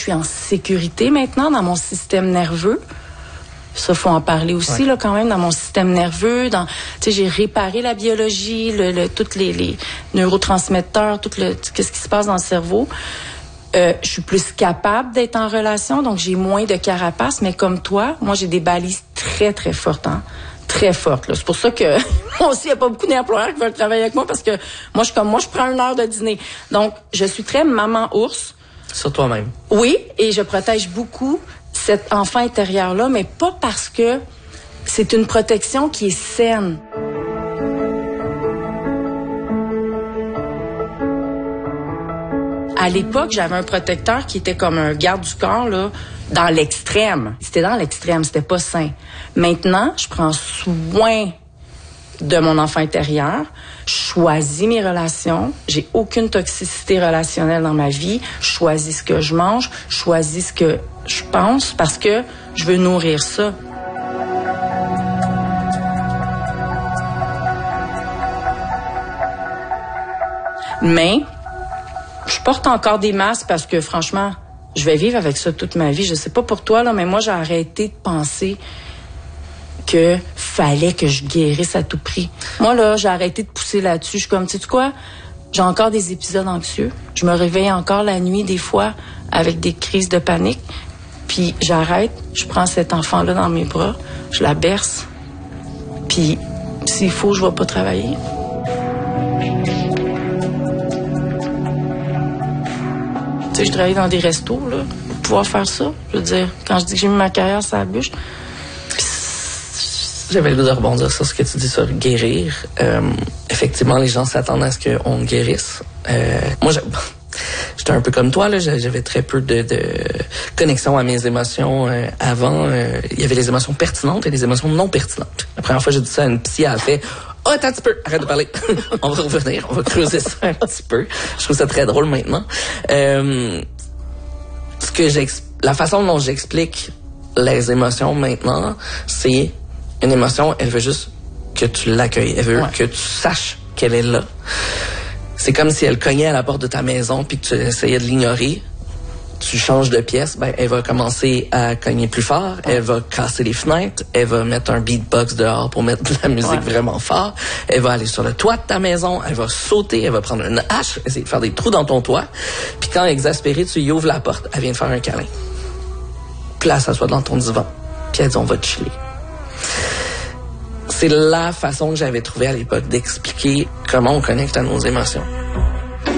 suis en sécurité maintenant dans mon système nerveux. Ça, faut en parler aussi, là, quand même, dans mon système nerveux. Tu sais, j'ai réparé la biologie, tous les neurotransmetteurs, qu'est-ce qui se passe dans le cerveau. Je suis plus capable d'être en relation, donc j'ai moins de carapace. Mais comme toi, moi, j'ai des balises très, très fortes, hein. Très fortes, là. C'est pour ça que, moi aussi, il n'y a pas beaucoup d'employeurs qui veulent travailler avec moi parce que moi, je prends 1 heure de dîner. Donc, je suis très maman ours. Sur toi-même. Oui, et je protège beaucoup cet enfant intérieur-là, mais pas parce que c'est une protection qui est saine. À l'époque, j'avais un protecteur qui était comme un garde du corps, là, dans l'extrême. C'était dans l'extrême, c'était pas sain. Maintenant, je prends soin de mon enfant intérieur, je choisis mes relations, j'ai aucune toxicité relationnelle dans ma vie, je choisis ce que je mange, je choisis ce que je pense parce que je veux nourrir ça. Mais je porte encore des masques parce que franchement, je vais vivre avec ça toute ma vie. Je sais pas pour toi, là, mais moi, j'ai arrêté de penser que fallait que je guérisse à tout prix. Moi, là, j'ai arrêté de pousser là-dessus. Je suis comme, tu sais quoi? J'ai encore des épisodes anxieux. Je me réveille encore la nuit, des fois, avec des crises de panique. Puis j'arrête, je prends cet enfant-là dans mes bras, je la berce. Puis s'il faut, je vais pas travailler. Tu sais, je travaille dans des restos, là, pour pouvoir faire ça. Je veux dire, quand je dis que j'ai mis ma carrière sur la bûche. J'avais le goût de rebondir sur ce que tu dis sur guérir. Effectivement, les gens s'attendent à ce qu'on guérisse. Moi, j'étais un peu comme toi, là. J'avais très peu de connexion à mes émotions avant. Il y avait les émotions pertinentes et les émotions non pertinentes. La première fois que j'ai dit ça à une psy, elle a fait « Oh, attends un petit peu, arrête de parler. On va revenir, on va creuser ça un petit peu. » Je trouve ça très drôle maintenant. La façon dont j'explique les émotions maintenant, c'est une émotion, elle veut juste que tu l'accueilles. Elle veut que tu saches qu'elle est là. C'est comme si elle cognait à la porte de ta maison puis que tu essayais de l'ignorer. Tu changes de pièce, ben elle va commencer à cogner plus fort, elle va casser les fenêtres, elle va mettre un beatbox dehors pour mettre de la musique vraiment fort, elle va aller sur le toit de ta maison, elle va sauter, elle va prendre une hache, essayer de faire des trous dans ton toit. Puis quand exaspérée, tu y ouvres la porte, elle vient te faire un câlin. Puis là, elle s'assoit dans ton divan. Puis elle dit, on va te chiller. C'est la façon que j'avais trouvé à l'époque d'expliquer comment on connecte à nos émotions.